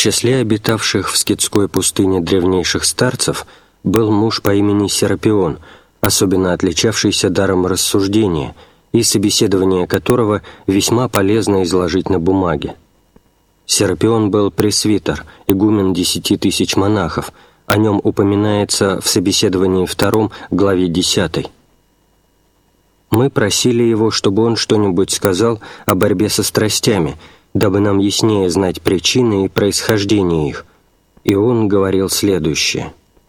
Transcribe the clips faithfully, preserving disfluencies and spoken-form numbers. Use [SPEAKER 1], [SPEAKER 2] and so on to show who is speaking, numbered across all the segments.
[SPEAKER 1] числе обитавших в скитской пустыне древнейших старцев был муж по имени Серапион, особенно отличавшийся даром рассуждения, и собеседование которого весьма полезно изложить на бумаге. Серапион был пресвитер, игумен десяти тысяч монахов, о нем упоминается в собеседовании втором, главе десятой. Мы просили его, чтобы он что-нибудь сказал о борьбе со страстями, дабы нам яснее знать причины и происхождение их, и он говорил следующее.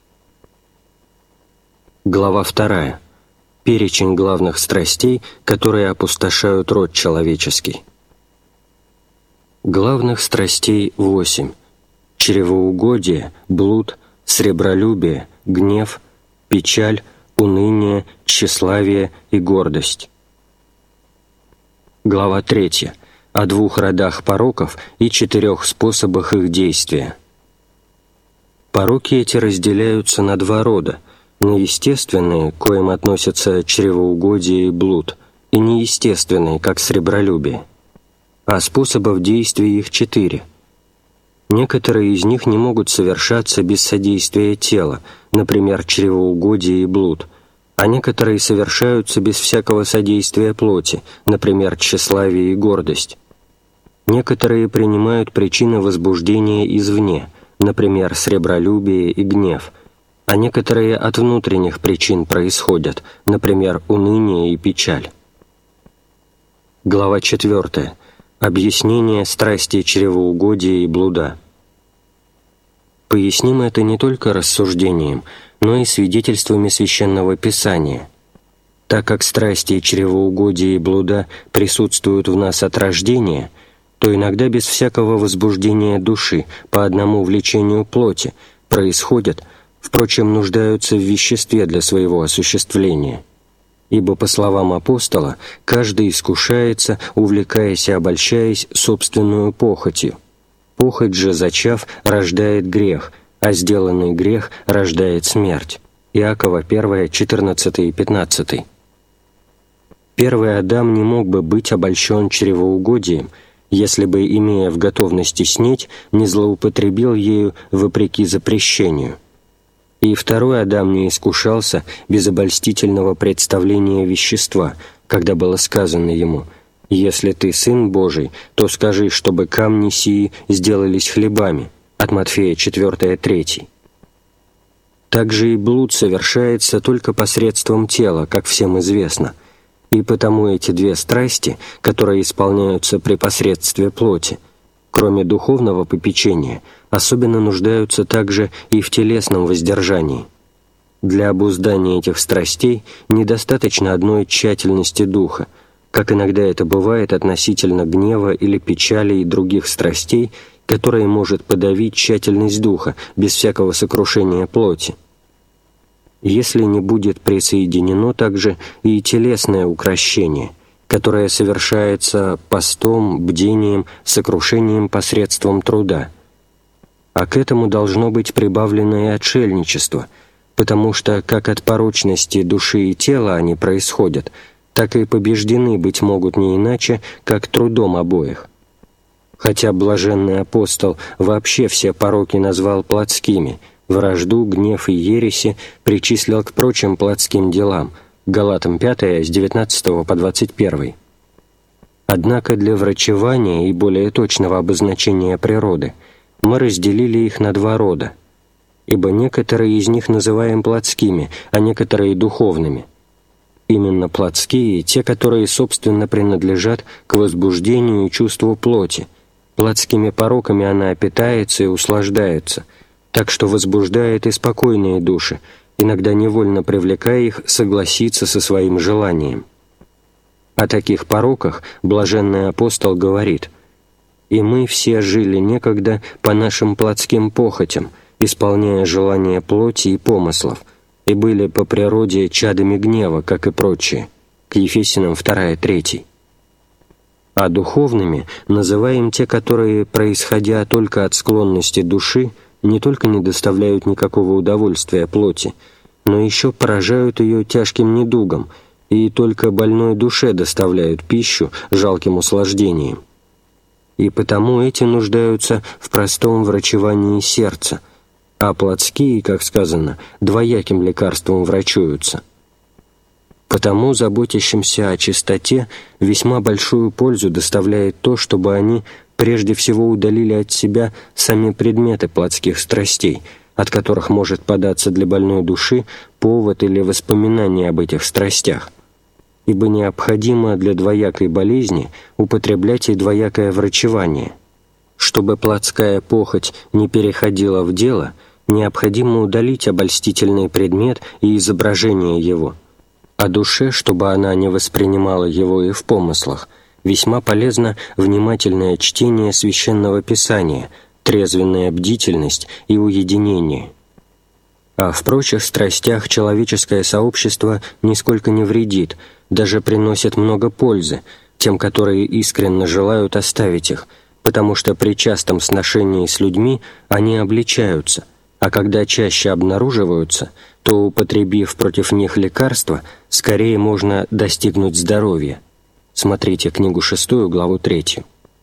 [SPEAKER 1] Глава вторая. Перечень главных страстей, которые опустошают род человеческий. Главных страстей восемь. Чревоугодие, блуд, сребролюбие, гнев, печаль, уныние, тщеславие и гордость. Глава третья. О двух родах пороков и четырех способах их действия. Пороки эти разделяются на два рода: на естественные, к коим относятся чревоугодие и блуд, и неестественные, как сребролюбие. А способов действия их четыре. Некоторые из них не могут совершаться без содействия тела, например, чревоугодие и блуд, а некоторые совершаются без всякого содействия плоти, например, тщеславие и гордость. Некоторые принимают причины возбуждения извне, например, сребролюбие и гнев, а некоторые от внутренних причин происходят, например, уныние и печаль. Глава четвертая. Объяснение страсти чревоугодия и блуда. Поясним это не только рассуждением, но и свидетельствами Священного Писания. Так как страсти чревоугодия и блуда присутствуют в нас от рождения, то иногда без всякого возбуждения души по одному влечению плоти происходят, впрочем, нуждаются в веществе для своего осуществления. Ибо, по словам апостола, каждый искушается, увлекаясь и обольщаясь собственную похотью. Похоть же, зачав, рождает грех, а сделанный грех рождает смерть. Иакова один, четырнадцатый и пятнадцатый. Первый Адам не мог бы быть обольщен чревоугодием, если бы, имея в готовности снеть, не злоупотребил ею вопреки запрещению. И второй Адам не искушался без обольстительного представления вещества, когда было сказано ему: «Если ты Сын Божий, то скажи, чтобы камни сии сделались хлебами» от Матфея четыре, три. Также и блуд совершается только посредством тела, как всем известно, и потому эти две страсти, которые исполняются при посредстве плоти, кроме духовного попечения, особенно нуждаются также и в телесном воздержании. Для обуздания этих страстей недостаточно одной тщательности духа, как иногда это бывает относительно гнева или печали и других страстей, которые может подавить тщательность духа без всякого сокрушения плоти. Если не будет присоединено также и телесное укрощение, которое совершается постом, бдением, сокрушением посредством труда. А к этому должно быть прибавлено и отшельничество, потому что как от порочности души и тела они происходят, так и побеждены быть могут не иначе, как трудом обоих. Хотя блаженный апостол вообще все пороки назвал плотскими, вражду, гнев и ереси причислил к прочим плотским делам, Галатам пять, с девятнадцатого по двадцать первый. Однако для врачевания и более точного обозначения природы мы разделили их на два рода, ибо некоторые из них называем плотскими, а некоторые духовными. Именно плотские — те, которые, собственно, принадлежат к возбуждению и чувству плоти. Плотскими пороками она питается и услаждается, так что возбуждает и спокойные души, иногда невольно привлекая их согласиться со своим желанием. О таких пороках блаженный апостол говорит: «И мы все жили некогда по нашим плотским похотям, исполняя желания плоти и помыслов, и были по природе чадами гнева, как и прочие». К Ефесянам два, три. А духовными называем те, которые, происходя только от склонности души, не только не доставляют никакого удовольствия плоти, но еще поражают ее тяжким недугом и только больной душе доставляют пищу жалким услаждением. и потому эти нуждаются в простом врачевании сердца, а плотские, как сказано, двояким лекарством врачуются. Потому заботящимся о чистоте весьма большую пользу доставляет то, чтобы они прежде всего удалили от себя сами предметы плотских страстей, от которых может податься для больной души повод или воспоминание об этих страстях, ибо необходимо для двоякой болезни употреблять и двоякое врачевание. Чтобы плотская похоть не переходила в дело, необходимо удалить обольстительный предмет и изображение его, а душе, чтобы она не воспринимала его и в помыслах, весьма полезно внимательное чтение Священного Писания, трезвенная бдительность и уединение. А в прочих страстях человеческое сообщество нисколько не вредит, даже приносит много пользы тем, которые искренне желают оставить их, потому что при частом сношении с людьми они обличаются, а когда чаще обнаруживаются, то, употребив против них лекарства, скорее можно достигнуть здоровья. Смотрите книгу шестую, главу третью.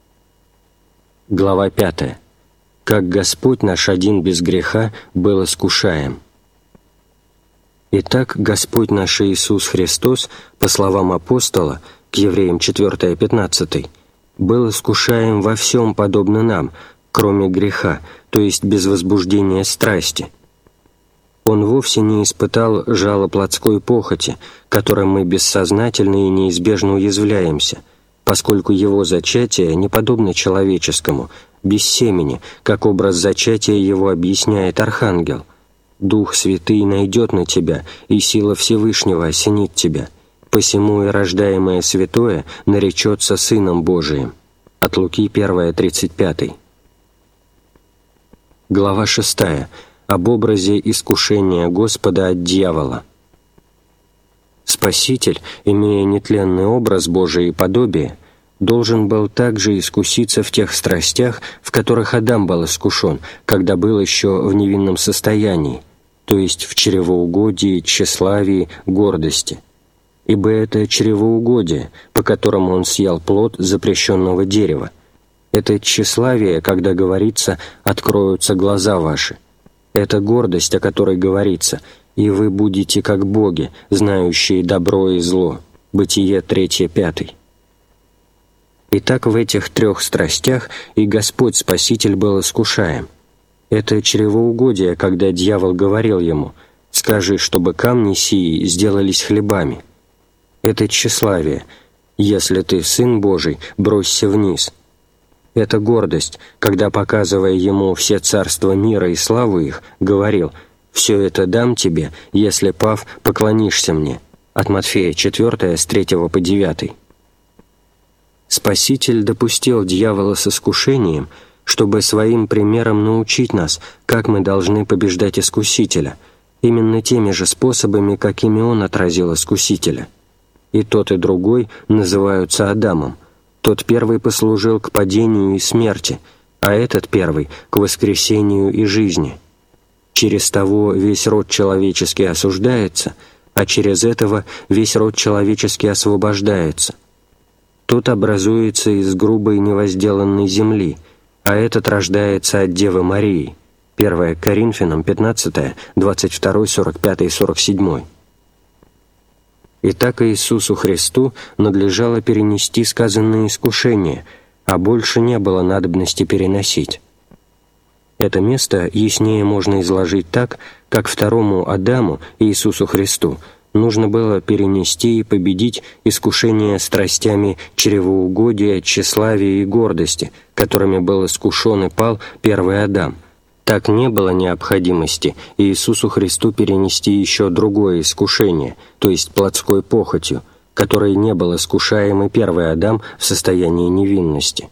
[SPEAKER 1] Глава пятая. Как Господь наш один без греха был искушаем. Итак, Господь наш Иисус Христос, по словам апостола, к Евреям четыре пятнадцать, был искушаем во всем подобно нам, кроме греха, то есть без возбуждения страсти. Он вовсе не испытал жала плотской похоти, которым мы бессознательно и неизбежно уязвляемся, поскольку его зачатие не подобно человеческому, без семени, как образ зачатия его объясняет Архангел. «Дух Святый найдет на тебя, и сила Всевышнего осенит тебя. Посему и рождаемое святое наречется Сыном Божиим». От Луки один тридцать пять. Глава шестая. Об образе искушения Господа от дьявола. Спаситель, имея нетленный образ Божий и подобие, должен был также искуситься в тех страстях, в которых Адам был искушен, когда был еще в невинном состоянии, то есть в чревоугодии, тщеславии, гордости. Ибо это чревоугодие, по которому он съел плод запрещенного дерева. Это тщеславие, когда говорится «откроются глаза ваши». Это гордость, о которой говорится «и вы будете как боги, знающие добро и зло». Бытие три пять. Итак, в этих трех страстях и Господь Спаситель был искушаем. Это чревоугодие, когда дьявол говорил ему «скажи, чтобы камни сии сделались хлебами». Это тщеславие «если ты Сын Божий, бросься вниз». Это гордость, когда, показывая ему все царства мира и славу их, говорил «все это дам тебе, если, пав, поклонишься мне». От Матфея четыре, с третьего по девятый. Спаситель допустил дьявола с искушением, чтобы своим примером научить нас, как мы должны побеждать искусителя, именно теми же способами, какими он отразил искусителя. И тот, и другой называются Адамом. Тот первый послужил к падению и смерти, а этот первый — к воскресению и жизни. Через того весь род человеческий осуждается, а через этого весь род человеческий освобождается. Тот образуется из грубой невозделанной земли, а этот рождается от Девы Марии. первое Коринфянам пятнадцать, двадцать два, сорок пять и сорок семь. Итак, Иисусу Христу надлежало перенести сказанные искушения, а больше не было надобности переносить. Это место яснее можно изложить так, как второму Адаму, Иисусу Христу, нужно было перенести и победить искушение страстями чревоугодия, тщеславия и гордости, которыми был искушен и пал первый Адам. Так не было необходимости Иисусу Христу перенести еще другое искушение, то есть плотской похотью, которой не был искушаем и первый Адам в состоянии невинности.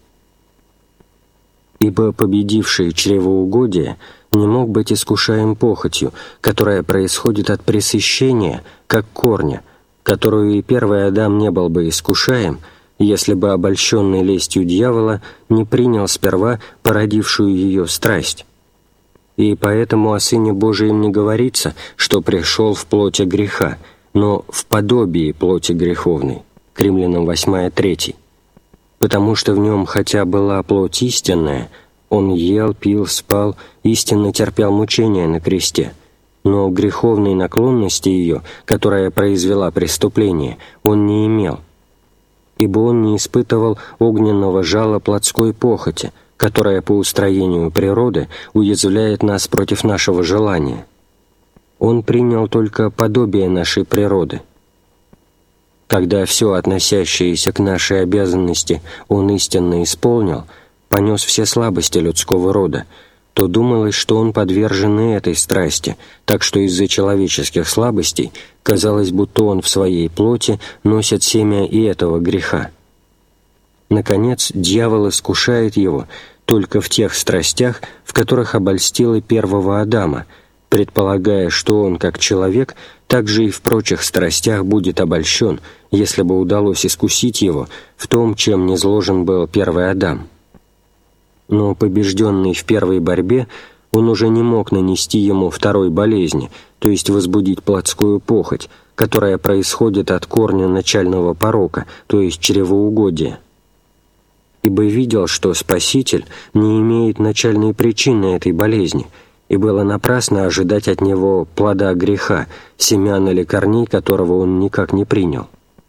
[SPEAKER 1] Ибо победивший чревоугодие не мог быть искушаем похотью, которая происходит от пресыщения, как корня, которую и первый Адам не был бы искушаем, если бы обольщенный лестью дьявола не принял сперва породившую ее страсть. И поэтому о Сыне Божием не говорится, что пришел в плоти греха, но в подобии плоти греховной. К Римлянам восьмая, третья. потому что в нем хотя была плоть истинная, он ел, пил, спал, истинно терпел мучения на кресте, но греховной наклонности ее, которая произвела преступление, он не имел, ибо он не испытывал огненного жала плотской похоти, которая по устроению природы уязвляет нас против нашего желания. Он принял только подобие нашей природы. Когда все относящееся к нашей обязанности он истинно исполнил, понес все слабости людского рода, то думалось, что он подвержен и этой страсти, так что из-за человеческих слабостей казалось, будто он в своей плоти носит семя и этого греха. Наконец, дьявол искушает его только в тех страстях, в которых обольстил и первого Адама, предполагая, что он, как человек, также и в прочих страстях будет обольщен, если бы удалось искусить его в том, чем низложен был первый Адам. Но побежденный в первой борьбе, он уже не мог нанести ему второй болезни, то есть возбудить плотскую похоть, которая происходит от корня начального порока, то есть чревоугодия. Ибо видел, что Спаситель не имеет начальной причины этой болезни, и было напрасно ожидать от него плода греха, семян или корней, которого он никак не принял.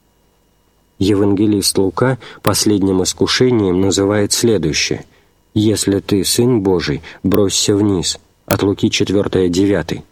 [SPEAKER 1] Евангелист Лука последним искушением называет следующее: «Если ты Сын Божий, бросься вниз» от Луки четыре девять.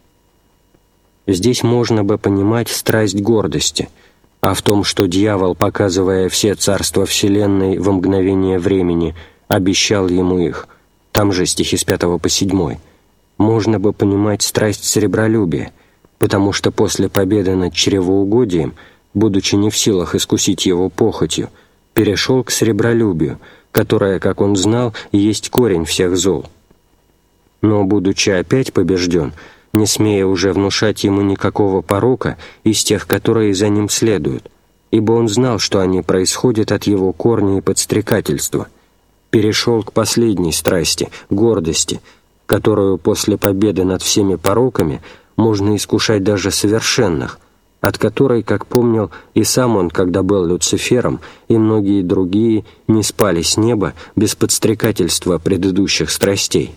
[SPEAKER 1] Здесь можно бы понимать страсть гордости, а в том, что дьявол, показывая все царства вселенной во мгновение времени, обещал ему их, там же стихи с пятого по седьмой, можно бы понимать страсть сребролюбия, потому что после победы над чревоугодием, будучи не в силах искусить его похотью, перешел к сребролюбию, которое, как он знал, есть корень всех зол. Но, будучи опять побежден, не смея уже внушать ему никакого порока из тех, которые за ним следуют, ибо он знал, что они происходят от его корня и подстрекательства, перешел к последней страсти, гордости, которую после победы над всеми пороками можно искушать даже совершенных, от которой, как помнил и сам он, когда был Люцифером, и многие другие не спали с неба без подстрекательства предыдущих страстей.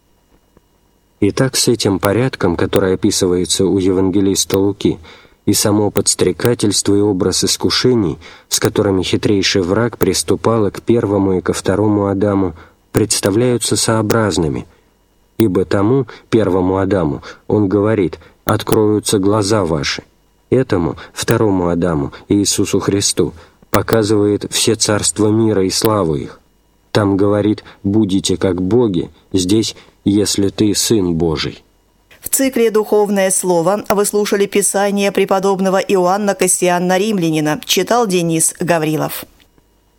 [SPEAKER 1] Итак, с этим порядком, который описывается у евангелиста Луки, и само подстрекательство и образ искушений, с которыми хитрейший враг приступал и к первому, и ко второму Адаму, представляются сообразными, ибо тому, первому Адаму, он говорит: «Откроются глаза ваши». Этому, второму Адаму, Иисусу Христу, показывает все царства мира и славу их. Там говорит: «Будете как боги», здесь «если ты Сын Божий».
[SPEAKER 2] В цикле «Духовное слово» вы слушали Писание преподобного Иоанна Кассиана Римлянина, читал Денис Гаврилов.